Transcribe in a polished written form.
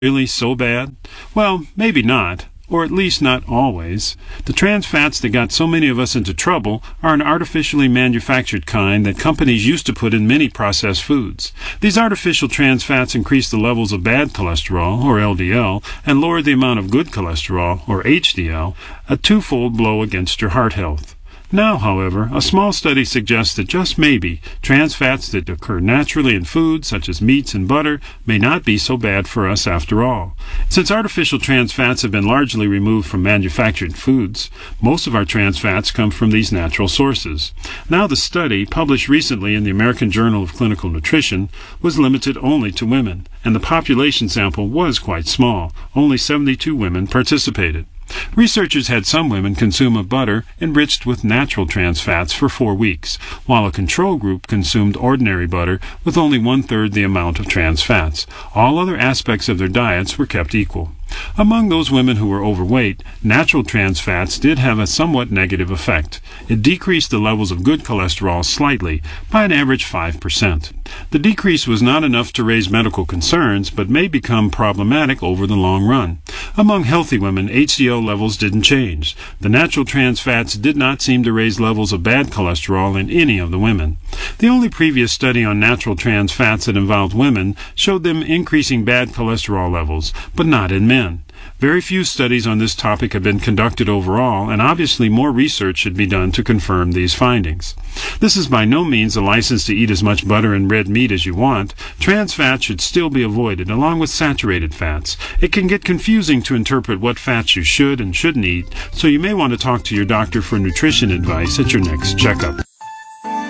really so bad? Well, maybe not, or at least not always. The trans fats that got so many of us into trouble are an artificially manufactured kind that companies used to put in many processed foods. These artificial trans fats increase the levels of bad cholesterol, or LDL, and lower the amount of good cholesterol, or HDL, a twofold blow against your heart health. Now, however, a small study suggests that just maybe trans fats that occur naturally in foods, such as meats and butter, may not be so bad for us after all. Since artificial trans fats have been largely removed from manufactured foods, most of our trans fats come from these natural sources. Now, the study, published recently in the American Journal of Clinical Nutrition, was limited only to women, and the population sample was quite small. Only 72 women participated. Researchers had some women consume a butter enriched with natural trans fats for 4 weeks, while a control group consumed ordinary butter with only 1/3 the amount of trans fats. All other aspects of their diets were kept equal. Among those women who were overweight, natural trans fats did have a somewhat negative effect. It decreased the levels of good cholesterol slightly, by an average 5%. The decrease was not enough to raise medical concerns, but may become problematic over the long run. Among healthy women, HDL levels didn't change. The natural trans fats did not seem to raise levels of bad cholesterol in any of the women. The only previous study on natural trans fats that involved women showed them increasing bad cholesterol levels, but not in men. Very few studies on this topic have been conducted overall, and obviously more research should be done to confirm these findings. This is by no means a license to eat as much butter and red meat as you want. Trans fats should still be avoided, along with saturated fats. It can get confusing to interpret what fats you should and shouldn't eat, so you may want to talk to your doctor for nutrition advice at your next checkup.